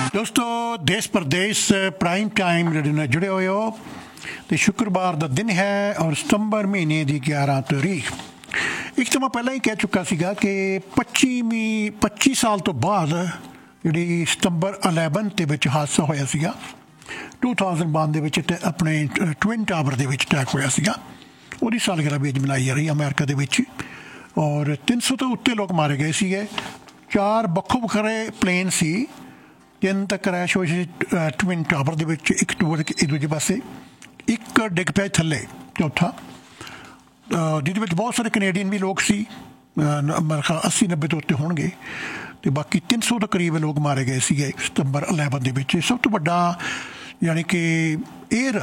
ਦੋਸਤੋ ਦੇਸ਼ Pradesh prime time radio ਨਾਲ ਜੁੜੇ ਹੋਏ ਹੋ ਤੇ ਸ਼ੁੱਕਰਵਾਰ ਦਾ ਦਿਨ ਹੈ ਔਰ ਸਤੰਬਰ ਮਹੀਨੇ ਦੀ 11 ਤਾਰੀਖ। ਇੱਕ ਤਾਂ ਮੈਂ ਪਹਿਲਾਂ ਹੀ ਕਹਿ ਚੁੱਕਾ ਸੀਗਾ ਕਿ 25 ਸਾਲ ਤੋਂ ਬਾਅਦ ਜਿਹੜੀ ਸਤੰਬਰ 11 ਦੇ ਵਿੱਚ ਹਾਦਸਾ ਹੋਇਆ ਸੀਗਾ 2001 ਦੇ ਵਿੱਚ ਆਪਣੇ ਟਵਿਨ ਟਾਵਰ ਦੇ ਵਿੱਚ ਅਟੈਕ ਹੋਇਆ ਸੀਗਾ। ਉਹਦੀ ਸਾਲਗਿਰਾ ਵੀ ਅੱਜ ਮਨਾਈ ਜਾ ਰਹੀ ਅਮਰੀਕਾ ਦੇ ਵਿੱਚ ਔਰ 300 ਤੋਂ ਉੱਤੇ ਲੋਕ ਮਾਰੇ ਗਏ ਸੀਗੇ। 4 ਵੱਖੋ ਵੱਖਰੇ ਪਲੇਨ ਸੀ, 3 ਤਾਂ ਕਰੈਸ਼ ਹੋਏ ਸੀ ਟਵਿਨ ਟਾਵਰ ਦੇ ਵਿੱਚ, ਇੱਕ ਟੂਰ ਇੱਕ ਦੂਜੇ ਪਾਸੇ, ਇੱਕ ਡਿੱਗ ਪਿਆ ਥੱਲੇ ਚੌਥਾ, ਜਿਹਦੇ ਵਿੱਚ ਬਹੁਤ ਸਾਰੇ ਕੈਨੇਡੀਅਨ ਵੀ ਲੋਕ ਸੀ, ਮੇਰੇ ਖਿਆਲ 80-90 ਤੋਂ ਉੱਤੇ ਹੋਣਗੇ ਅਤੇ ਬਾਕੀ 300 ਦੇ ਕਰੀਬ ਲੋਕ ਮਾਰੇ ਗਏ ਸੀਗੇ ਸਤੰਬਰ 11 ਦੇ ਵਿੱਚ। ਸਭ ਤੋਂ ਵੱਡਾ ਯਾਨੀ ਕਿ ਏਅਰ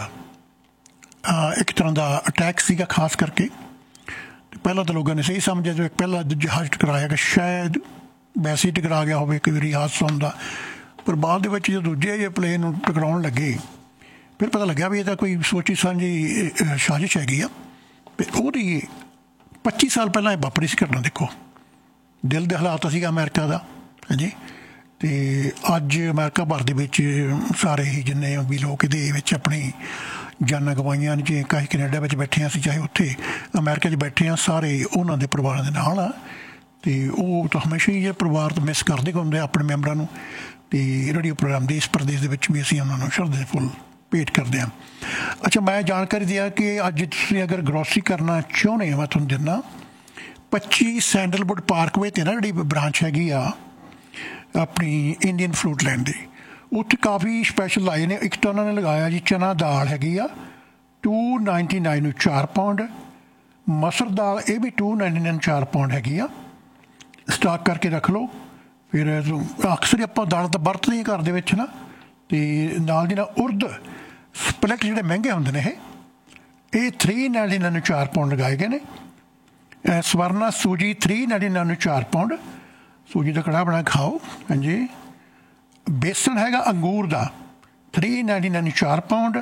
ਇੱਕ ਤਰ੍ਹਾਂ ਦਾ ਅਟੈਕ ਸੀਗਾ ਖਾਸ ਕਰਕੇ। ਪਹਿਲਾਂ ਤਾਂ ਲੋਕਾਂ ਨੇ ਸਹੀ ਸਮਝਿਆ ਜੋ ਪਹਿਲਾ ਜਹਾਜ਼ ਟਕਰਾਇਆ ਕਿ ਸ਼ਾਇਦ ਵੈਸੇ ਹੀ ਟਕਰਾ ਗਿਆ ਹੋਵੇ, ਕਈ ਵਾਰੀ ਹਾਦਸਾ ਹੁੰਦਾ, ਪਰ ਬਾਅਦ ਦੇ ਵਿੱਚ ਜਦੋਂ ਦੂਜੇ ਜਿਹੇ ਪਲੇਨ ਨੂੰ ਟਕਰਾਉਣ ਲੱਗੇ ਫਿਰ ਪਤਾ ਲੱਗਿਆ ਵੀ ਇਹ ਤਾਂ ਕੋਈ ਸੋਚੀ ਸਾਂਝੀ ਸਾਜ਼ਿਸ਼ ਹੈਗੀ ਆ। ਅਤੇ ਉਹਦੀ 25 ਸਾਲ ਪਹਿਲਾਂ ਇਹ ਵਾਪਰੀ ਸੀ ਘਟਨਾ। ਦੇਖੋ ਦਿਲ ਦੇ ਹਾਲਾਤ ਸੀਗਾ ਅਮਰੀਕਾ ਦਾ, ਹਾਂਜੀ। ਅਤੇ ਅੱਜ ਅਮਰੀਕਾ ਭਰ ਦੇ ਵਿੱਚ ਸਾਰੇ ਹੀ ਜਿੰਨੇ ਵੀ ਲੋਕ ਇਹਦੇ ਵਿੱਚ ਆਪਣੀ ਜਾਨਾਂ ਗਵਾਈਆਂ ਨੇ, ਜੇ ਕਈ ਕੈਨੇਡਾ ਵਿੱਚ ਬੈਠੇ ਹਾਂ ਅਸੀਂ, ਚਾਹੇ ਉੱਥੇ ਅਮਰੀਕਾ 'ਚ ਬੈਠੇ ਹਾਂ, ਸਾਰੇ ਉਹਨਾਂ ਦੇ ਪਰਿਵਾਰਾਂ ਦੇ ਨਾਲ ਆ। ਅਤੇ ਉਹ ਤਾਂ ਹਮੇਸ਼ਾ ਹੀ ਇਹ ਪਰਿਵਾਰ ਤੋਂ ਮਿਸ ਕਰਦੇ ਹੁੰਦੇ ਆਪਣੇ ਮੈਂਬਰਾਂ ਨੂੰ। ਅਤੇ ਰੇਡੀਓ ਪ੍ਰੋਗਰਾਮ ਦੇਸ਼ ਪ੍ਰਦੇਸ਼ ਦੇ ਵਿੱਚ ਵੀ ਅਸੀਂ ਉਹਨਾਂ ਨੂੰ ਸ਼ਰਧਾ ਦੇ ਫੁੱਲ ਭੇਟ ਕਰਦੇ ਹਾਂ। ਅੱਛਾ, ਮੈਂ ਜਾਣਕਾਰੀ ਦਿਆਂ ਕਿ ਅੱਜ ਤੁਸੀਂ ਅਗਰ ਗਰੋਸਰੀ ਕਰਨਾ ਚਾਹੁੰਦੇ ਹੋ, ਮੈਂ ਤੁਹਾਨੂੰ ਦਿੰਦਾ 25 ਸੈਂਡਲਵੁੱਡ ਪਾਰਕਵੇ 'ਤੇ ਨਾ ਜਿਹੜੀ ਬ੍ਰਾਂਚ ਹੈਗੀ ਆ ਆਪਣੀ ਇੰਡੀਅਨ ਫਰੂਟ ਲੈਂਡ ਦੀ, ਉੱਥੇ ਕਾਫੀ ਸਪੈਸ਼ਲ ਲਾਏ ਨੇ। ਇੱਕ ਤਾਂ ਉਹਨਾਂ ਨੇ ਲਗਾਇਆ ਜੀ ਚਨਾ ਦਾਲ ਹੈਗੀ ਆ 299 ਨੂੰ 4 ਪਾਉਂਡ, ਮਸਰ ਦਾਲ ਇਹ ਵੀ 299 4 ਪਾਉਂਡ ਹੈਗੀ ਆ। ਸਟਾਕ ਕਰਕੇ ਰੱਖ ਲਓ। ਫਿਰ ਅਕਸਰ ਆਪਾਂ ਦਾਲ ਤਾਂ ਵਰਤਦੇ ਹੀ ਘਰ ਦੇ ਵਿੱਚ ਨਾ, ਅਤੇ ਨਾਲ ਦੀ ਨਾਲ ਉਰਦ ਸਪਲੈਟ ਜਿਹੜੇ ਮਹਿੰਗੇ ਹੁੰਦੇ ਨੇ ਇਹ 399 ਨੂੰ 4 ਪਾਉਂਡ ਲਗਾਏ ਗਏ ਨੇ। ਸਵਰਨਾ ਸੂਜੀ 399 ਨੂੰ 4 ਪਾਉਂਡ, ਸੂਜੀ ਦਾ ਕੜਾਹ ਬਣਾ ਖਾਓ, ਹਾਂਜੀ। ਬੇਸਣ ਹੈਗਾ ਅੰਗੂਰ ਦਾ 399 ਨੂੰ 4 ਪਾਉਂਡ।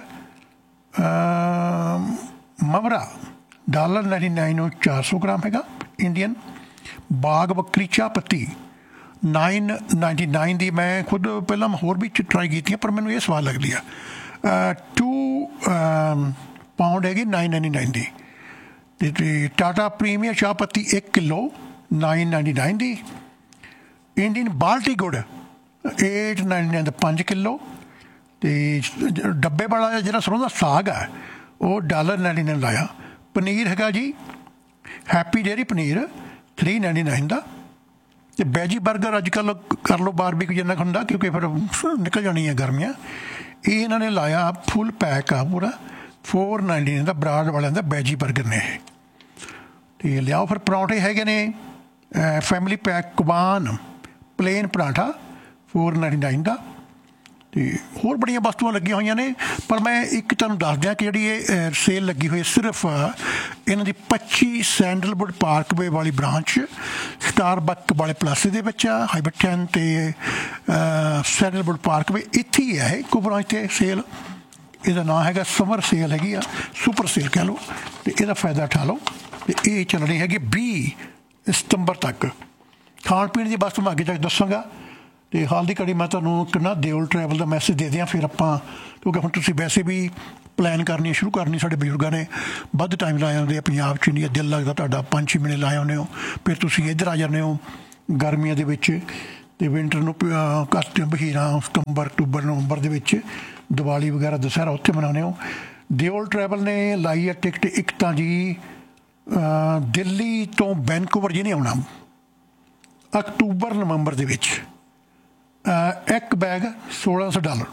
ਮਵਰਾ $1.99 ਨੂੰ 400 ਗ੍ਰਾਮ ਹੈਗਾ ਇੰਡੀਅਨ। ਬਾਗ ਬੱਕਰੀ ਚਾਹ ਪੱਤੀ 999 ਦੀ, ਮੈਂ ਖੁਦ ਪਹਿਲਾਂ ਹੋਰ ਵੀ ਟਰਾਈ ਕੀਤੀਆਂ ਪਰ ਮੈਨੂੰ ਇਹ ਸਵਾਦ ਲੱਗਦੀ ਆ। 2 ਪਾਉਂਡ ਹੈਗੀ 999 ਦੀ। ਅਤੇ ਟਾਟਾ ਪ੍ਰੀਮੀਅਮ ਚਾਹ ਪੱਤੀ 1 ਕਿਲੋ 999 ਦੀ। ਇੰਡੀਅਨ ਬਾਲਟੀ ਗੁੜ 899 ਦਾ 5 ਕਿਲੋ। ਅਤੇ ਡੱਬੇ ਵਾਲਾ ਜਿਹੜਾ ਸਰੋਂ ਦਾ ਸਾਗ ਹੈ ਉਹ $1.99 ਲਾਇਆ। ਪਨੀਰ ਹੈਗਾ ਜੀ ਹੈਪੀ ਡੇਅਰੀ ਪਨੀਰ 399 ਦਾ। ਅਤੇ ਵੈਜੀ ਬਰਗਰ ਅੱਜ ਕੱਲ੍ਹ ਕਰ ਲਓ ਬਾਰਬੀਕਿਊ ਜਿੰਨਾ ਹੁੰਦਾ, ਕਿਉਂਕਿ ਫਿਰ ਨਿਕਲ ਜਾਣੀ ਹੈ ਗਰਮੀਆਂ। ਇਹ ਇਹਨਾਂ ਨੇ ਲਾਇਆ ਫੁੱਲ ਪੈਕ ਆ ਪੂਰਾ 499 ਦਾ, ਬਰਾੜ ਵਾਲਿਆਂ ਦਾ ਵੈਜੀ ਬਰਗਰ ਨੇ ਇਹ। ਅਤੇ ਲਿਆਓ ਫਿਰ ਪਰੌਂਠੇ ਹੈਗੇ ਨੇ ਫੈਮਿਲੀ ਪੈਕ ਕੁਬਾਨ ਪਲੇਨ ਪਰਾਂਠਾ 499 ਦਾ। ਅਤੇ ਹੋਰ ਬੜੀਆਂ ਵਸਤੂਆਂ ਲੱਗੀਆਂ ਹੋਈਆਂ ਨੇ, ਪਰ ਮੈਂ ਇੱਕ ਤੁਹਾਨੂੰ ਦੱਸ ਦਿਆਂ ਕਿ ਜਿਹੜੀ ਇਹ ਸੇਲ ਲੱਗੀ ਹੋਈ ਸਿਰਫ ਇਹਨਾਂ ਦੀ 25 ਸੈਂਡਲਵੁੱਡ ਪਾਰਕਵੇ ਵਾਲੀ ਬ੍ਰਾਂਚ ਸਟਾਰਬਕ ਵਾਲੇ ਪਲਾਸੇ ਦੇ ਵਿੱਚ ਆ, ਹਾਈਬਰਟਨ ਅਤੇ ਸੈਂਡਲਵੁੱਡ ਪਾਰਕਵੇ ਇੱਥੇ ਹੀ ਹੈ ਇੱਕੋ ਬ੍ਰਾਂਚ 'ਤੇ ਸੇਲ। ਇਹਦਾ ਨਾਂ ਹੈਗਾ ਸਮਰ ਸੇਲ ਹੈਗੀ ਆ, ਸੁਪਰ ਸੇਲ ਕਹਿ ਲਓ, ਅਤੇ ਇਹਦਾ ਫਾਇਦਾ ਉਠਾ ਲਓ। ਅਤੇ ਇਹ ਚੱਲਣੀ ਹੈਗੀ 20 ਸਤੰਬਰ ਤੱਕ। ਖਾਣ ਪੀਣ ਦੀ ਵਸਤੂ ਮੈਂ ਅੱਗੇ ਤੱਕ ਦੱਸਾਂਗਾ। ਅਤੇ ਹਾਲ ਦੀ ਘੜੀ ਮੈਂ ਤੁਹਾਨੂੰ ਕਿੰਨਾ ਦਿਓਲ ਟਰੈਵਲ ਦਾ ਮੈਸੇਜ ਦੇ ਦਿਆਂ, ਫਿਰ ਆਪਾਂ, ਕਿਉਂਕਿ ਹੁਣ ਤੁਸੀਂ ਵੈਸੇ ਵੀ ਪਲਾਨ ਕਰਨੀ ਸ਼ੁਰੂ ਕਰਨੀ, ਸਾਡੇ ਬਜ਼ੁਰਗਾਂ ਨੇ ਵੱਧ ਟਾਈਮ ਲਾਏ ਹੁੰਦੇ ਆ ਪੰਜਾਬ 'ਚ, ਨਹੀਂ ਦਿਲ ਲੱਗਦਾ ਤੁਹਾਡਾ 5-6 ਮਹੀਨੇ ਲਾਏ ਹੁੰਦੇ ਹੋ, ਫਿਰ ਤੁਸੀਂ ਇੱਧਰ ਆ ਜਾਂਦੇ ਹੋ ਗਰਮੀਆਂ ਦੇ ਵਿੱਚ, ਅਤੇ ਵਿੰਟਰ ਨੂੰ ਘੱਟ ਬਹੀਰਾਂ ਸਤੰਬਰ ਅਕਤੂਬਰ ਨਵੰਬਰ ਦੇ ਵਿੱਚ ਦੀਵਾਲੀ ਵਗੈਰਾ ਦੁਸਹਿਰਾ ਉੱਥੇ ਮਨਾਉਂਦੇ ਹੋ। ਦਿਓਲ ਟਰੈਵਲ ਨੇ ਲਾਈ ਹੈ ਟਿਕਟ ਇੱਕ ਤਾਂ ਜੀ ਦਿੱਲੀ ਤੋਂ ਵੈਨਕੂਵਰ ਜਿਹਨੇ ਆਉਣਾ ਅਕਤੂਬਰ ਨਵੰਬਰ ਦੇ ਵਿੱਚ, ਇੱਕ ਬੈਗ $1600।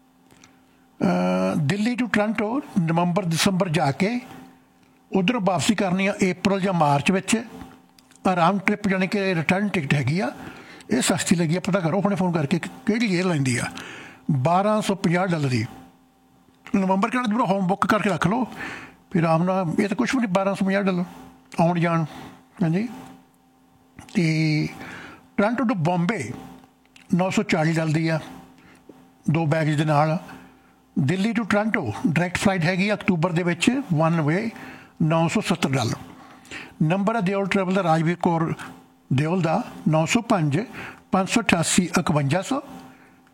ਦਿੱਲੀ ਟੂ ਟੋਰਾਂਟੋ ਨਵੰਬਰ ਦਸੰਬਰ ਜਾ ਕੇ ਉੱਧਰੋਂ ਵਾਪਸੀ ਕਰਨੀ ਆ ਅਪ੍ਰੈਲ ਜਾਂ ਮਾਰਚ ਵਿੱਚ। ਰਾਊਂਡ ਟ੍ਰਿਪ ਜਾਣੀ ਕਿ ਰਿਟਰਨ ਟਿਕਟ ਹੈਗੀ ਆ, ਇਹ ਸਸਤੀ ਲੱਗੀ ਆ, ਪਤਾ ਕਰੋ ਹੁਣੇ ਫੋਨ ਕਰਕੇ ਕਿਹੜੀ ਏਅਰਲਾਈਨ ਦੀ ਆ। $1250 ਦੀ। ਨਵੰਬਰ ਕਿਹੜਾ ਦੂਰ ਹੋਮ ਬੁੱਕ ਕਰਕੇ ਰੱਖ ਲਓ, ਫਿਰ ਆਰਾਮ ਨਾਲ, ਇਹ ਤਾਂ ਕੁਛ ਵੀ ਨਹੀਂ, $1250 ਆਉਣ ਜਾਣ, ਹਾਂਜੀ। ਅਤੇ ਟੋਰਾਂਟੋ ਟੂ ਬੰਬੇ $940 ਦੀ ਆ, 2 ਬੈਗਜ਼ ਦੇ ਨਾਲ। Delhi to Toronto direct flight ਹੈਗੀ ਅਕਤੂਬਰ ਦੇ ਵਿੱਚ 1 ਵੇ $970। ਨੰਬਰ ਹੈ ਦਿਓਲ ਟਰੈਵਲ ਦਾ ਰਾਜਵੀਰ ਕੌਰ ਦਿਓਲ ਦਾ 905 588 5100।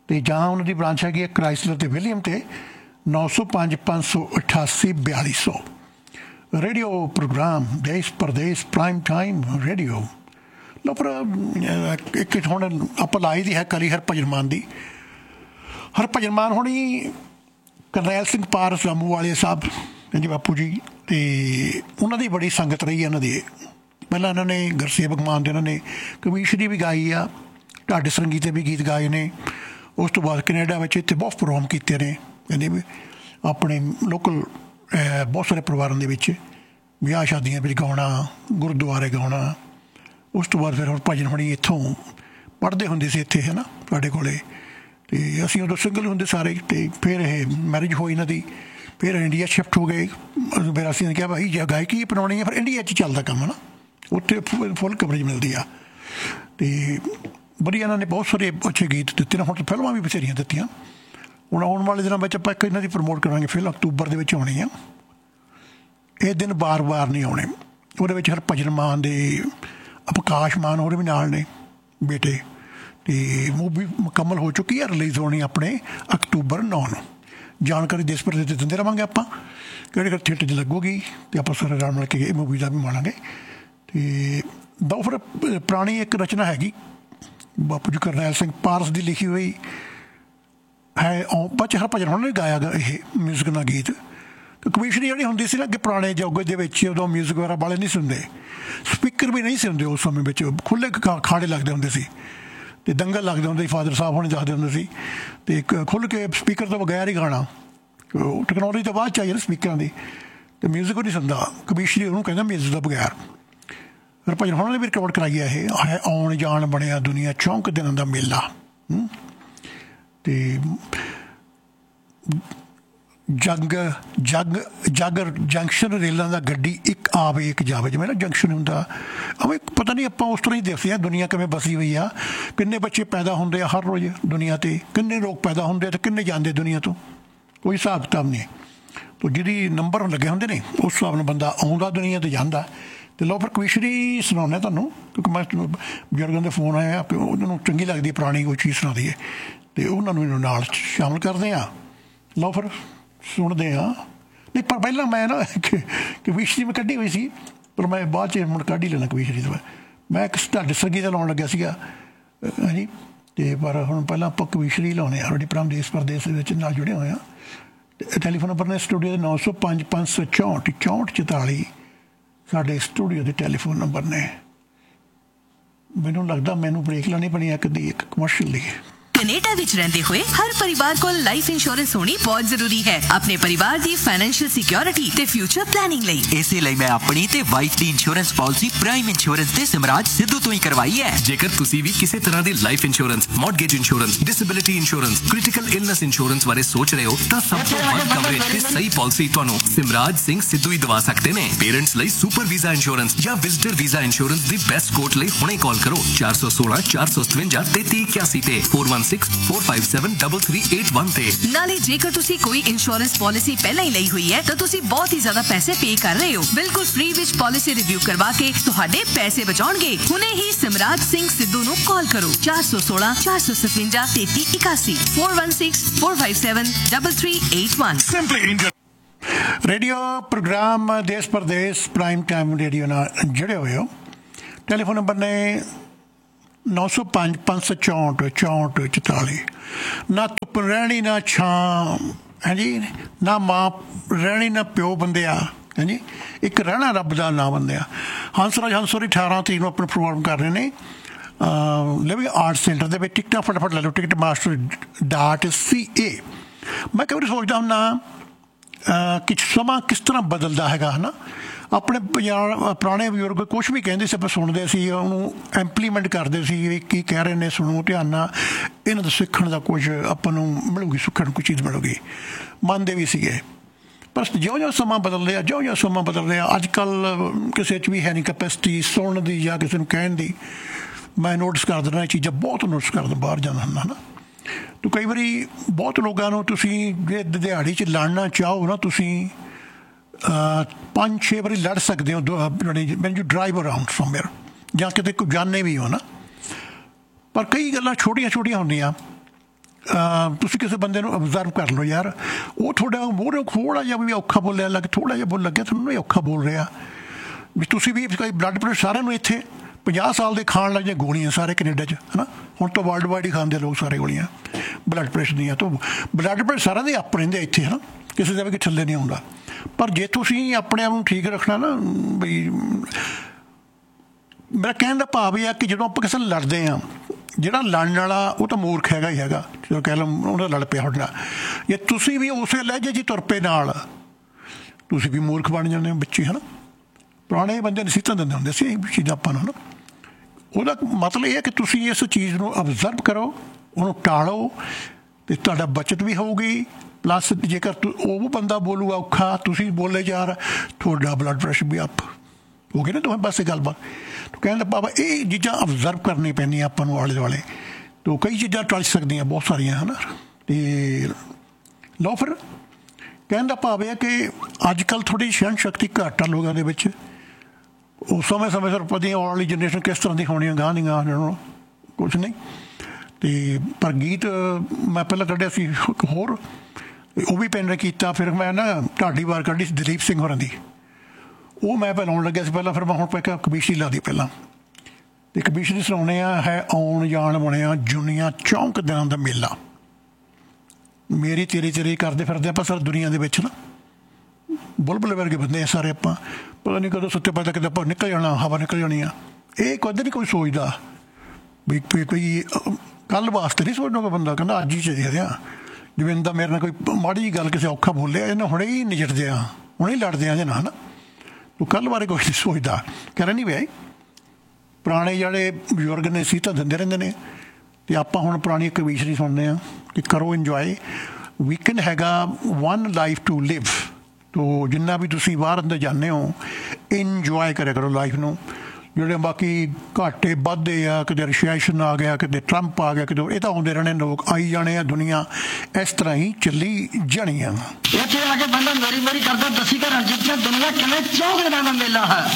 ਅਤੇ ਜਾਂ ਉਹਨਾਂ ਦੀ ਬ੍ਰਾਂਚ ਹੈਗੀ ਹੈ ਕ੍ਰਾਈਸਲਰ ਅਤੇ ਵਿਲੀਅਮ 'ਤੇ 905 588 4200 ਰੇਡੀਓ ਪ੍ਰੋਗਰਾਮ ਦੇਸ਼ ਪ੍ਰਦੇਸ਼ ਪ੍ਰਾਈਮ ਟਾਈਮ ਰੇਡੀਓ। ਲਓ ਪਰ ਇੱਕ ਹੁਣ ਆਪਾਂ ਲਾਈ ਦੀ ਹੈ ਕਲੀ ਹਰਭਜਨ ਮਾਨ ਦੀ। ਹਰਭਜਨ ਮਾਨ ਹੋਣੀ ਕਰਨੈਲ ਸਿੰਘ ਪਾਰਸ ਰਾਮੂਵਾਲੀਆ ਸਾਹਿਬ ਜੀ ਬਾਪੂ ਜੀ, ਅਤੇ ਉਹਨਾਂ ਦੀ ਬੜੀ ਸੰਗਤ ਰਹੀ ਹੈ ਇਹਨਾਂ ਦੀ। ਪਹਿਲਾਂ ਇਹਨਾਂ ਨੇ ਗੁਰਸੇਵਕ ਮਾਨ ਦੇ ਉਹਨਾਂ ਨੇ ਕਵੀਸ਼ਰੀ ਵੀ ਗਾਈ ਆ, ਢਾਡ ਸਰੰਗੀ 'ਤੇ ਵੀ ਗੀਤ ਗਾਏ ਨੇ। ਉਸ ਤੋਂ ਬਾਅਦ ਕੈਨੇਡਾ ਵਿੱਚ ਇੱਥੇ ਬਹੁਤ ਪ੍ਰੋਗਰਾਮ ਕੀਤੇ ਨੇ ਕਹਿੰਦੇ ਵੀ ਆਪਣੇ ਲੋਕਲ ਬਹੁਤ ਸਾਰੇ ਪਰਿਵਾਰਾਂ ਦੇ ਵਿੱਚ ਵਿਆਹ ਸ਼ਾਦੀਆਂ ਵਿੱਚ ਗਾਉਣਾ, ਗੁਰਦੁਆਰੇ ਗਾਉਣਾ। ਉਸ ਤੋਂ ਬਾਅਦ ਫਿਰ ਹਰਭਜਨ ਹੋਣੀ ਇੱਥੋਂ ਪੜ੍ਹਦੇ ਹੁੰਦੇ ਸੀ ਇੱਥੇ ਹੈ ਨਾ ਤੁਹਾਡੇ ਕੋਲ, ਅਤੇ ਅਸੀਂ ਉਦੋਂ ਸਿੰਗਲ ਹੁੰਦੇ ਸਾਰੇ। ਅਤੇ ਫਿਰ ਇਹ ਮੈਰਿਜ ਹੋਈ ਇਹਨਾਂ ਦੀ, ਫਿਰ ਇੰਡੀਆ ਸ਼ਿਫਟ ਹੋ ਗਏ। ਫਿਰ ਅਸੀਂ ਕਿਹਾ ਭਾਈ ਜੇ ਗਾਇਕੀ ਅਪਣਾਉਣੀ ਹੈ ਫਿਰ ਇੰਡੀਆ 'ਚ ਚੱਲਦਾ ਕੰਮ ਹੈ ਨਾ, ਉੱਥੇ ਫੁੱਲ ਕਵਰੇਜ ਮਿਲਦੀ ਆ। ਅਤੇ ਵਧੀਆ ਇਹਨਾਂ ਨੇ ਬਹੁਤ ਸਾਰੇ ਅੱਛੇ ਗੀਤ ਦਿੱਤੇ ਨੇ। ਹੁਣ ਤਾਂ ਫਿਲਮਾਂ ਵੀ ਬਥੇਰੀਆਂ ਦਿੱਤੀਆਂ। ਹੁਣ ਆਉਣ ਵਾਲੇ ਦਿਨਾਂ ਵਿੱਚ ਆਪਾਂ ਇੱਕ ਇਹਨਾਂ ਦੀ ਪ੍ਰਮੋਟ ਕਰਾਂਗੇ ਫਿਲਮ, ਅਕਤੂਬਰ ਦੇ ਵਿੱਚ ਆਉਣੀ ਆ। ਇਹ ਦਿਨ ਬਾਰ-ਬਾਰ ਨਹੀਂ ਆਉਣੇ। ਉਹਦੇ ਵਿੱਚ ਹਰਭਜਨ ਮਾਨ ਦੇ ਪ੍ਰਕਾਸ਼ ਮਾਨ ਹੋਰ ਵੀ ਨਾਲ ਨੇ ਬੇਟੇ, ਅਤੇ ਮੂਵੀ ਮੁਕੰਮਲ ਹੋ ਚੁੱਕੀ ਹੈ, ਰਿਲੀਜ਼ ਹੋਣੀ ਆਪਣੇ ਅਕਤੂਬਰ 9 ਨੂੰ। ਜਾਣਕਾਰੀ ਦੇਸ਼ ਪ੍ਰਦੇਸ਼ ਦੇ ਦਿੰਦੇ ਰਹਾਂਗੇ ਆਪਾਂ, ਕਿਹੜੇ ਕਿਹੜੇ ਥੀਏਟਰ 'ਚ ਲੱਗੂਗੀ, ਅਤੇ ਆਪਾਂ ਸਾਰੇ ਰਲ ਮਿਲ ਕੇ ਇਹ ਮੂਵੀ ਦਾ ਵੀ ਮਾਣਾਂਗੇ। ਅਤੇ ਦੋ ਫਿਰ ਪੁਰਾਣੀ ਇੱਕ ਰਚਨਾ ਹੈਗੀ ਬਾਪੂ ਜੀ ਕਰਨੈਲ ਸਿੰਘ ਪਾਰਸ ਦੀ ਲਿਖੀ ਹੋਈ ਹੈ, ਬੱਚ ਹਰਭਜਨ ਹੋਣਾ ਨੇ ਗਾਇਆ ਗਾ ਇਹ ਮਿਊਜ਼ਿਕ ਨਾਲ ਗੀਤ। ਅਤੇ ਕਮਿਸ਼ਨਰੀ ਜਿਹੜੀ ਹੁੰਦੀ ਸੀ ਨਾ ਅੱਗੇ ਪੁਰਾਣੇ ਯੁੱਗ ਦੇ ਵਿੱਚ, ਉਦੋਂ ਮਿਊਜ਼ਿਕ ਵਗੈਰਾ ਵਾਲੇ ਨਹੀਂ ਸੁਣਦੇ, ਸਪੀਕਰ ਵੀ ਨਹੀਂ ਸੀ ਹੁੰਦੇ ਉਸ ਸਮੇਂ ਵਿੱਚ, ਖੁੱਲ੍ਹੇ ਖਾੜੇ ਲੱਗਦੇ ਹੁੰਦੇ ਸੀ ਅਤੇ ਦੰਗਲ ਲੱਗਦੇ ਹੁੰਦੇ ਸੀ। ਫਾਦਰ ਸਾਹਿਬ ਹੋਣੀ ਦੱਸਦੇ ਹੁੰਦੇ ਸੀ, ਅਤੇ ਇੱਕ ਖੁੱਲ੍ਹ ਕੇ ਸਪੀਕਰ ਤੋਂ ਬਗੈਰ ਹੀ ਗਾਣਾ। ਟੈਕਨੋਲੋਜੀ ਤੋਂ ਬਾਅਦ 'ਚ ਆਈ ਨਾ ਸਪੀਕਰਾਂ ਦੀ, ਅਤੇ ਮਿਊਜ਼ਿਕ ਉਹ ਨਹੀਂ ਸੁਣਦਾ। ਕਮਿਸ਼ਨਰੀ ਉਹਨੂੰ ਕਹਿੰਦਾ ਮਿਊਜ਼ਿਕ ਤੋਂ ਬਗੈਰ। ਹਰਭਜਨ ਹੋਣਾ ਨੇ ਵੀ ਰਿਕਾਰਡ ਕਰਾਈ ਹੈ ਇਹ ਹੈ ਆਉਣ ਜਾਣ ਬਣਿਆ ਦੁਨੀਆ ਚੌਂਕ ਦਿਨਾਂ ਦਾ ਮੇਲਾ। ਅਤੇ ਜੰਕਸ਼ਨ ਰੇਲਾਂ ਦਾ ਗੱਡੀ ਇੱਕ ਆਵੇ ਇੱਕ ਜਾਵੇ, ਜਿਵੇਂ ਨਾ ਜੰਕਸ਼ਨ ਹੁੰਦਾ ਉਵੇਂ ਪਤਾ ਨਹੀਂ ਆਪਾਂ ਉਸ ਤਰ੍ਹਾਂ ਹੀ ਦੇਖਦੇ ਹਾਂ ਦੁਨੀਆ ਕਿਵੇਂ ਬਸੀ ਹੋਈ ਆ। ਕਿੰਨੇ ਬੱਚੇ ਪੈਦਾ ਹੁੰਦੇ ਆ ਹਰ ਰੋਜ਼ ਦੁਨੀਆ 'ਤੇ, ਕਿੰਨੇ ਲੋਕ ਪੈਦਾ ਹੁੰਦੇ ਆ ਅਤੇ ਕਿੰਨੇ ਜਾਂਦੇ ਦੁਨੀਆ ਤੋਂ, ਕੋਈ ਹਿਸਾਬ ਕਿਤਾਬ ਨਹੀਂ। ਤੋ ਜਿਹਦੀ ਨੰਬਰ ਲੱਗੇ ਹੁੰਦੇ ਨੇ ਉਸ ਹਿਸਾਬ ਨਾਲ ਬੰਦਾ ਆਉਂਦਾ ਦੁਨੀਆ 'ਤੇ ਜਾਂਦਾ। ਅਤੇ ਲਓ ਫਿਰ ਕਵੀਸ਼ਰੀ ਸੁਣਾਉਂਦੇ ਤੁਹਾਨੂੰ, ਕਿਉਂਕਿ ਮੈਂ ਬਜ਼ੁਰਗਾਂ ਦੇ ਫੋਨ ਆਏ ਆ, ਉਹਨਾਂ ਨੂੰ ਚੰਗੀ ਲੱਗਦੀ ਪੁਰਾਣੀ ਕੋਈ ਚੀਜ਼ ਸੁਣਾਉਂਦੀ ਹੈ, ਅਤੇ ਉਹਨਾਂ ਨੂੰ ਨਾਲ ਸ਼ਾਮਲ ਕਰਦੇ ਹਾਂ। ਲਓ ਫਿਰ ਸੁਣਦੇ ਹਾਂ। ਨਹੀਂ ਪਰ ਪਹਿਲਾਂ ਮੈਂ ਨਾ ਕਵੀਸ਼ਰੀ ਮੈਂ ਕੱਢੀ ਹੋਈ ਸੀ, ਪਰ ਮੈਂ ਬਾਅਦ 'ਚ ਹੁਣ ਕੱਢ ਹੀ ਲੈਣਾ ਕਵੀਸ਼ਰੀ ਤੋਂ। ਮੈਂ ਇੱਕ ਢਾਡ ਸਰੰਗੀ ਦਾ ਲਾਉਣ ਲੱਗਿਆ ਸੀਗਾ ਹਾਂਜੀ, ਅਤੇ ਪਰ ਹੁਣ ਪਹਿਲਾਂ ਆਪਾਂ ਕਵੀਸ਼ਰੀ ਲਾਉਂਦੇ ਹਾਂ। ਪ੍ਰੋਗਰਾਮ ਦੇਸ਼ ਪ੍ਰਦੇਸ਼ ਦੇ ਵਿੱਚ ਨਾਲ ਜੁੜੇ ਹੋਏ ਹਾਂ। ਟੈਲੀਫੋਨ ਨੰਬਰ ਨੇ ਸਟੂਡੀਓ ਦੇ 905 564 6444 ਸਾਡੇ ਸਟੂਡੀਓ ਦੇ ਟੈਲੀਫੋਨ ਨੰਬਰ ਨੇ। ਮੈਨੂੰ ਲੱਗਦਾ ਮੈਨੂੰ ਬ੍ਰੇਕ ਲਾਉਣੀ ਪੈਣੀ ਇੱਕ ਕਮਰਸ਼ੀਅਲ ਲਈ। ਕੈਨੇਡਾ ਵਿੱਚ ਰਹਿੰਦੇ ਹੋਏ ਹਰ ਪਰਿਵਾਰ ਕੋਲ ਲਾਈਫ ਇੰਸ਼ੋਰੈਂਸ ਹੋਣੀ ਬਹੁਤ ਜ਼ਰੂਰੀ ਹੈ ਆਪਣੇ ਪਰਿਵਾਰ ਦੀ ਫਾਈਨੈਂਸ਼ੀਅਲ ਸਿਕਿਉਰਿਟੀ ਤੇ ਫਿਊਚਰ ਪਲੈਨਿੰਗ ਲਈ। ਇਸੇ ਲਈ ਮੈਂ ਆਪਣੀ ਤੇ ਵਾਈਫ ਦੀ ਇੰਸ਼ੋਰੈਂਸ ਪਾਲਿਸੀ ਪ੍ਰਾਈਮ ਇੰਸ਼ੋਰੈਂਸ ਤੇ ਸਿਮਰਾਜ ਸਿੱਧੂ ਤੋਂ ਹੀ ਕਰਵਾਈ ਹੈ। ਜੇਕਰ ਤੁਸੀਂ ਵੀ ਕਿਸੇ ਤਰ੍ਹਾਂ ਦੀ life insurance, mortgage insurance, disability insurance, critical illness insurance ਬਾਰੇ ਸੋਚ ਰਹੇ ਹੋ ਤਾਂ ਸਭ ਤੋਂ ਵੱਧ ਕਵਰੇਜ ਤੇ ਸਹੀ ਪਾਲਿਸੀ ਤੁਹਾਨੂੰ ਸਿਮਰਾਜ ਸਿੰਘ ਸਿੱਧੂ ਹੀ ਦਵਾ ਸਕਦੇ ਨੇ। ਪੇਰੈਂਟਸ ਲਈ ਸੁਪਰ ਵੀਜ਼ਾ ਇੰਸ਼ੋਰੈਂਸ ਜਾਂ ਵਿਜ਼ਟਰ ਵੀਜ਼ਾ ਇੰਸ਼ੋਰੈਂਸ ਦੀ ਬੈਸਟ ਕੋਟ ਲਈ ਹੁਣੇ ਕਾਲ ਕਰੋ 416 457 3381 ਤੇ 4164573381 ਤੇ। ਨਾਲੇ ਜੇਕਰ ਤੁਸੀਂ ਕੋਈ ਇੰਸ਼ੋਰੈਂਸ ਪਾਲਿਸੀ ਪਹਿਲਾਂ ਹੀ ਲਈ ਹੋਈ ਹੈ ਤਾਂ ਤੁਸੀਂ ਬਹੁਤ ਹੀ ਜ਼ਿਆਦਾ ਪੈਸੇ ਪੇ ਕਰ ਰਹੇ ਹੋ। ਬਿਲਕੁਲ ਫ੍ਰੀ ਵਿੱਚ ਪਾਲਿਸੀ ਰਿਵਿਊ ਕਰਵਾ ਕੇ ਤੁਹਾਡੇ ਪੈਸੇ ਬਚਾਉਣਗੇ। ਹੁਣੇ ਹੀ ਸਿਮਰਾਜ ਸਿੰਘ ਸਿੱਧੂ ਨੂੰ ਕਾਲ ਕਰੋ 416 457 3381 416457 3381। ਰੇਡੀਓ ਪ੍ਰੋਗਰਾਮ ਦੇਸ਼ ਪ੍ਰਦੇਸ਼ ਪ੍ਰਾਈਮ ਟਾਈਮ ਰੇਡੀਓ ਨਾਲ ਜੁੜੇ ਹੋਏ ਹੋ। ਟੈਲੀਫੋਨ ਨੰਬਰ ਨੇ 905 564 6444। ਨਾ ਧੁੱਪ ਰਹਿਣੀ ਨਾ ਛਾਂ ਹੈ ਜੀ, ਨਾ ਮਾਂ ਰਹਿਣੀ ਨਾ ਪਿਓ ਬੰਦਿਆ ਹੈ ਜੀ, ਇੱਕ ਰਹਿਣਾ ਰੱਬ ਦਾ ਨਾਂ ਬੰਦਿਆ। ਹੰਸਰਾਜ ਹੰਸੋਰੀ 18 ਤਰੀਕ ਨੂੰ ਆਪਣਾ ਪ੍ਰੋਗਰਾਮ ਕਰ ਰਹੇ ਨੇ ਲਿਵਿੰਗ ਆਰਟ ਸੈਂਟਰ ਦੇ ਵਿੱਚ। ਟਿਕਟਾਂ ਫਟਾਫਟ ਲੈ ਲਓ ticketmaster.ca। ਮੈਂ ਕਈ ਵਾਰੀ ਸੋਚਦਾ ਹੁੰਦਾ ਕਿ ਸਮਾਂ ਕਿਸ ਤਰ੍ਹਾਂ ਬਦਲਦਾ ਹੈਗਾ ਹੈ ਨਾ। ਆਪਣੇ ਪੁਰਾਣੇ ਬਜ਼ੁਰਗ ਕੁਛ ਵੀ ਕਹਿੰਦੇ ਸੀ ਆਪਾਂ ਸੁਣਦੇ ਸੀ, ਉਹਨੂੰ ਇੰਪਲੀਮੈਂਟ ਕਰਦੇ ਸੀ, ਕੀ ਕਹਿ ਰਹੇ ਨੇ ਸੁਣੋ ਧਿਆਨ ਨਾਲ, ਇਹਨਾਂ ਦਾ ਸਿੱਖਣ ਦਾ ਕੁਝ ਆਪਾਂ ਨੂੰ ਮਿਲੂਗੀ, ਸਿੱਖਣ ਨੂੰ ਕੋਈ ਚੀਜ਼ ਮਿਲੂਗੀ, ਮੰਨਦੇ ਵੀ ਸੀਗੇ। ਪਰ ਜਿਉਂ-ਜਿਉਂ ਸਮਾਂ ਬਦਲ ਰਿਹਾ ਅੱਜ ਕੱਲ੍ਹ ਕਿਸੇ 'ਚ ਵੀ ਹੈ ਨਹੀਂ ਕੈਪੈਸਿਟੀ ਸੁਣਨ ਦੀ ਜਾਂ ਕਿਸੇ ਨੂੰ ਕਹਿਣ ਦੀ। ਮੈਂ ਨੋਟਿਸ ਕਰ ਦਿੰਦਾ ਇਹ ਚੀਜ਼ਾਂ ਬਹੁਤ ਨੋਟਿਸ ਕਰਦਾ ਬਾਹਰ ਜਾਂਦਾ ਹੁੰਦਾ ਹੈ ਨਾ। ਤਾਂ ਕਈ ਵਾਰੀ ਬਹੁਤ ਲੋਕਾਂ ਨੂੰ ਤੁਸੀਂ ਜੇ ਦਿਹਾੜੀ 'ਚ ਲੜਨਾ ਚਾਹੋ ਨਾ, ਤੁਸੀਂ 5-6 ਵਾਰੀ ਲੜ ਸਕਦੇ ਹੋ when you drive around somewhere, ਜਾਂ ਕਿਤੇ ਕੋਈ ਜਾਣੇ ਵੀ ਹੋ ਨਾ। ਪਰ ਕਈ ਗੱਲਾਂ ਛੋਟੀਆਂ ਹੁੰਦੀਆਂ ਤੁਸੀਂ ਕਿਸੇ ਬੰਦੇ ਨੂੰ ਅਬਜ਼ਰਵ ਕਰ ਲਓ ਯਾਰ, ਉਹ ਤੁਹਾਡਾ ਮੂਹਰੋਂ ਥੋੜ੍ਹਾ ਜਿਹਾ ਵੀ ਔਖਾ ਬੋਲਿਆ ਲੱਗ, ਥੋੜ੍ਹਾ ਜਿਹਾ ਬੋਲ ਲੱਗਿਆ ਤੁਹਾਨੂੰ ਇਹ ਔਖਾ ਬੋਲ ਰਿਹਾ, ਵੀ ਤੁਸੀਂ ਵੀ ਕੋਈ ਬਲੱਡ ਪ੍ਰੈਸ਼ਰ ਸਾਰਿਆਂ ਨੂੰ ਇੱਥੇ 50 ਸਾਲ ਦੇ ਖਾਣ ਲੱਗ ਜਾਂ ਗੋਲੀਆਂ ਸਾਰੇ ਕੈਨੇਡਾ 'ਚ, ਹੈ ਨਾ। ਹੁਣ ਤਾਂ ਵਰਲਡ ਵਾਈਡ ਹੀ ਖਾਂਦੇ ਲੋਕ ਸਾਰੇ ਗੋਲੀਆਂ ਬਲੱਡ ਪ੍ਰੈਸ਼ਰ ਦੀਆਂ। ਤਾਂ ਬਲੱਡ ਪ੍ਰੈਸ਼ਰ ਸਾਰਿਆਂ ਦੇ ਆਪ ਰਹਿੰਦੇ ਇੱਥੇ, ਹੈ ਨਾ, ਕਿਸੇ ਦਾ ਵੀ ਕਿ ਥੱਲੇ ਨਹੀਂ ਆਉਂਦਾ। ਪਰ ਜੇ ਤੁਸੀਂ ਆਪਣੇ ਆਪ ਨੂੰ ਠੀਕ ਰੱਖਣਾ ਨਾ, ਬਈ ਮੇਰਾ ਕਹਿਣ ਦਾ ਭਾਵ ਇਹ ਆ ਕਿ ਜਦੋਂ ਆਪਾਂ ਕਿਸੇ ਨਾਲ ਲੜਦੇ ਹਾਂ, ਜਿਹੜਾ ਲੜਨ ਵਾਲਾ ਉਹ ਤਾਂ ਮੂਰਖ ਹੈਗਾ ਹੀ ਹੈਗਾ, ਜਦੋਂ ਕਹਿ ਲਓ ਉਹਦਾ ਲੜ ਪਿਆ ਤੁਹਾਡੇ ਨਾਲ, ਜੇ ਤੁਸੀਂ ਵੀ ਉਸੇ ਲਹਿਜੇ 'ਚ ਤੁਰ ਪਏ ਨਾਲ, ਤੁਸੀਂ ਵੀ ਮੂਰਖ ਬਣ ਜਾਂਦੇ ਹੋ ਬੱਚੇ, ਹੈ ਨਾ। ਪੁਰਾਣੇ ਬੰਦੇ ਨਸੀਹਤਾਂ ਦਿੰਦੇ ਹੁੰਦੇ ਸੀ ਇਹ ਚੀਜ਼ਾਂ ਆਪਾਂ ਨੂੰ, ਹੈ ਨਾ। ਉਹਦਾ ਮਤਲਬ ਇਹ ਹੈ ਕਿ ਤੁਸੀਂ ਇਸ ਚੀਜ਼ ਨੂੰ ਅਬਜ਼ਰਵ ਕਰੋ, ਉਹਨੂੰ ਟਾਲੋ, ਅਤੇ ਤੁਹਾਡਾ ਬੱਚਤ ਵੀ ਹੋਊਗੀ। ਪਲੱਸ ਜੇਕਰ ਉਹ ਬੰਦਾ ਬੋਲੂਗਾ ਔਖਾ, ਤੁਸੀਂ ਬੋਲੇ ਯਾਰ, ਤੁਹਾਡਾ ਬਲੱਡ ਪ੍ਰੈਸ਼ਰ ਵੀ ਅਪ ਹੋ ਗਿਆ ਨਾ। ਦੋਵੇਂ ਪਾਸੇ ਗੱਲਬਾਤ ਕਹਿਣ ਦਾ ਭਾਵ ਇਹ ਚੀਜ਼ਾਂ ਅਬਜ਼ਰਵ ਕਰਨੀ ਪੈਂਦੀਆਂ ਆਪਾਂ ਨੂੰ ਆਲੇ ਦੁਆਲੇ ਤੋਂ। ਕਈ ਚੀਜ਼ਾਂ ਟਲ ਸਕਦੀਆਂ ਬਹੁਤ ਸਾਰੀਆਂ, ਹੈ ਨਾ। ਅਤੇ ਲਓ ਫਿਰ ਕਹਿਣ ਦਾ ਭਾਵ ਇਹ ਹੈ ਕਿ ਅੱਜ ਕੱਲ੍ਹ ਥੋੜ੍ਹੀ ਸਹਿਣ ਸ਼ਕਤੀ ਘੱਟ ਆ ਲੋਕਾਂ ਦੇ ਵਿੱਚ। ਉਹ ਸਮੇਂ ਸਿਰ ਪਤਾ ਆਉਣ ਵਾਲੀ ਜਨਰੇਸ਼ਨ ਕਿਸ ਤਰ੍ਹਾਂ ਦੀ ਹੋਣੀ ਆ, ਗਾਹ ਦੀ ਗਾਹ ਕੁਛ ਨਹੀਂ। ਅਤੇ ਪਰ ਗੀਤ ਮੈਂ ਪਹਿਲਾਂ ਕੱਢਿਆ ਸੀ ਇੱਕ ਹੋਰ, ਉਹ ਵੀ ਪੈਨ ਕੀਤਾ। ਫਿਰ ਮੈਂ ਨਾ ਢਾਡੀ ਵਾਰ ਕੱਢੀ ਸੀ ਦਲੀਪ ਸਿੰਘ ਹੋਰਾਂ ਦੀ, ਉਹ ਮੈਂ ਲਾਉਣ ਲੱਗਿਆ ਸੀ ਪਹਿਲਾਂ। ਫਿਰ ਮੈਂ ਹੁਣ ਕਬੀਸ਼ੀ ਲਾ ਦੀ ਪਹਿਲਾਂ, ਅਤੇ ਕਬੀਸ਼ੀ ਸੁਣਾਉਂਦੇ ਆ, ਹੈ ਆਉਣ ਜਾਣ ਬਣਿਆ ਜੁਨੀਆਂ ਚੌਂਕ ਦਿਨਾਂ ਦਾ ਮੇਲਾ, ਮੇਰੀ ਤੇਰੀ ਕਰਦੇ ਫਿਰਦੇ ਆਪਾਂ ਸਾਰੀ ਦੁਨੀਆ ਦੇ ਵਿੱਚ ਨਾ। ਬੁਲਬੁਲ ਵਰਗੇ ਬੰਦੇ ਆ ਸਾਰੇ ਆਪਾਂ, ਪਤਾ ਨਹੀਂ ਕਦੋਂ ਸੁੱਤੇ ਪਤਾ ਕਿਤੇ ਆਪਾਂ ਨਿਕਲ ਜਾਣਾ, ਹਵਾ ਨਿਕਲ ਜਾਣੀ ਆ। ਇਹ ਕਦੇ ਨਹੀਂ ਕੋਈ ਸੋਚਦਾ ਵੀ ਕੋਈ ਕੱਲ੍ਹ ਵਾਸਤੇ ਨਹੀਂ ਸੋਚਦਾ ਕੋਈ ਬੰਦਾ, ਕਹਿੰਦਾ ਅੱਜ ਹੀ ਚਾਹੀਦੇ ਆ। ਜਿਵੇਂ ਦਾ ਮੇਰੇ ਨਾਲ ਕੋਈ ਮਾੜੀ ਜਿਹੀ ਗੱਲ ਕਿਸੇ ਔਖਾ ਬੋਲਿਆ, ਇਹਨਾਂ ਹੁਣੇ ਹੀ ਨਿਜਟਦੇ ਆ, ਹੁਣੇ ਹੀ ਲੜਦੇ ਆ ਇਹਦੇ ਨਾਲ, ਹੈ ਨਾ। ਤੂੰ ਕੱਲ੍ਹ ਬਾਰੇ ਕੋਈ ਨਹੀਂ ਸੋਚਦਾ। ਕਹਿ ਨਹੀਂ ਵੇ ਪੁਰਾਣੇ ਜਿਹੜੇ ਬਜ਼ੁਰਗ ਨੇ ਸੀਤਾਂ ਦਿੰਦੇ ਰਹਿੰਦੇ ਨੇ, ਅਤੇ ਆਪਾਂ ਹੁਣ ਪੁਰਾਣੀ ਕਵੀਸ਼ਰੀ ਸੁਣਦੇ ਹਾਂ ਕਿ ਕਰੋ ਇੰਜੋਏ, ਵੀਕਐਂਡ ਹੈਗਾ ਵਨ ਲਾਈਫ ਟੂ ਲਿਵ। ਤੋ ਜਿੰਨਾ ਵੀ ਤੁਸੀਂ ਬਾਹਰ ਅੰਦਰ ਜਾਂਦੇ ਹੋ, ਇੰਜੋਏ ਕਰਿਆ ਕਰੋ ਲਾਈਫ ਨੂੰ। ਜਿਹੜੇ ਬਾਕੀ ਘਾਟੇ ਵੱਧਦੇ ਆ, ਕਿਤੇ ਰਸ਼ੈਸ਼ਨ ਆ ਗਿਆ, ਕਿਤੇ ਟਰੰਪ ਆ ਗਿਆ, ਕਿਤੇ ਇਹ ਤਾਂ ਆਉਂਦੇ ਰਹਿਣੇ, ਲੋਕ ਆਈ ਜਾਣੇ ਆ, ਦੁਨੀਆ ਇਸ ਤਰ੍ਹਾਂ ਹੀ ਚੱਲੀ ਜਾਣੀ ਆ। ਇੱਥੇ ਆ ਕੇ ਬੰਦਾ ਮੇਰੀ ਕਰਦਾ, ਦੱਸੀ ਘਰਾਂ ਜਿੱਥੇ ਦੁਨੀਆ ਕਿਵੇਂ ਚੌਂਕ ਦਿਨਾਂ ਦਾ ਮੇਲਾ ਹੈ।